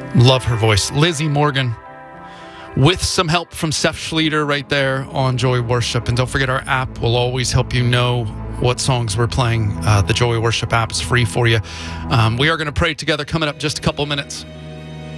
Love her voice. Lizzie Morgan, with some help from Seth Schleter right there on Joy Worship. And don't forget, our app will always help you know what songs we're playing. The Joy Worship app is free for you. We are going to pray together coming up just a couple minutes.